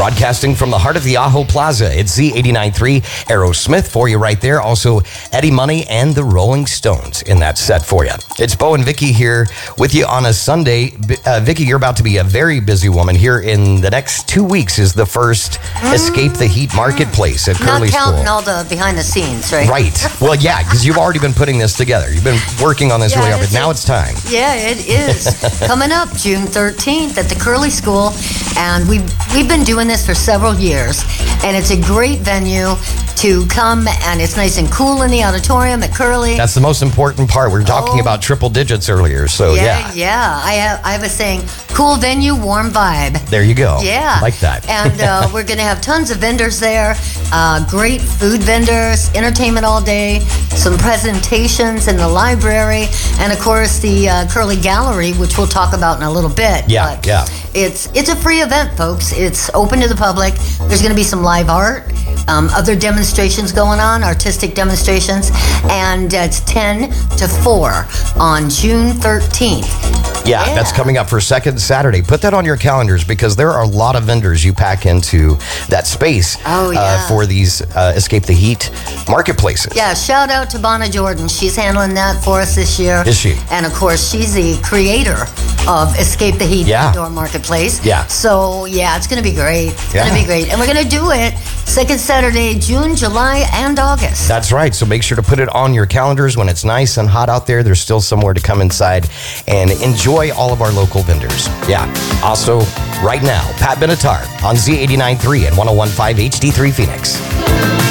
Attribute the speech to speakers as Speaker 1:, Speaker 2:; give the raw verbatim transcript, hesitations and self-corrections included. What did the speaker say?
Speaker 1: Broadcasting from the heart of the Ajo Plaza, it's Z eighty-nine point three Aerosmith for you right there. Also, Eddie Money and the Rolling Stones in that set for you. It's Bo and Vicky here with you on a Sunday. Uh, Vicky, you're about to be a very busy woman. Here in the next two weeks is the first mm. Escape the Heat Marketplace at Curly
Speaker 2: Not counting
Speaker 1: School.
Speaker 2: all the behind the scenes, right?
Speaker 1: Right. Well, yeah, because you've already been putting this together. You've been working on this
Speaker 2: yeah,
Speaker 1: really hard, but now it's time.
Speaker 2: Yeah, it is. Coming up June thirteenth at the Curly School, and we've, we've been doing this for several years, and it's a great venue to come, and it's nice and cool in the auditorium at Curly.
Speaker 1: That's the most important part. We were talking
Speaker 2: Oh.
Speaker 1: about triple digits earlier, so
Speaker 2: yeah.
Speaker 1: yeah.
Speaker 2: Yeah, I have, I have a saying, cool venue, warm vibe.
Speaker 1: There you go.
Speaker 2: Yeah.
Speaker 1: Like that.
Speaker 2: And uh, we're going to have tons of vendors there, uh, great food vendors, entertainment all day, some presentations in the library, and of course the uh, Curly Gallery, which we'll talk about in a little bit.
Speaker 1: Yeah,
Speaker 2: But
Speaker 1: yeah.
Speaker 2: It's, it's a free event, folks. It's open to the public. There's going to be some live art, um, other demonstrations going on, artistic demonstrations, and uh, it's ten to four on June thirteenth.
Speaker 1: Yeah,
Speaker 2: Yeah.
Speaker 1: that's coming up for second Saturday. Put that on your calendars because there are a lot of vendors you pack into that space
Speaker 2: Oh, yeah.
Speaker 1: uh, for these uh, Escape the Heat marketplaces.
Speaker 2: Yeah, shout out to Bonna Jordan. She's handling that for us this year.
Speaker 1: Is she?
Speaker 2: And of course, she's the creator of Escape the Heat
Speaker 1: Yeah.
Speaker 2: Outdoor Marketplace.
Speaker 1: Yeah.
Speaker 2: So, yeah, it's going to be great. It's
Speaker 1: Yeah.
Speaker 2: going to be great. And we're going to do it second Saturday, June, July, and August.
Speaker 1: That's right. So make sure to put it on your calendars when it's nice and hot out there. There's still somewhere to come inside and enjoy all of our local vendors. Yeah. Also, right now, Pat Benatar on Z eighty-nine point three and one oh one point five H D three Phoenix.